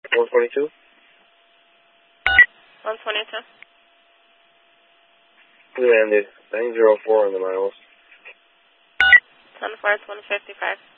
122? 122. Landed. 904 on the miles. 10-4, 155.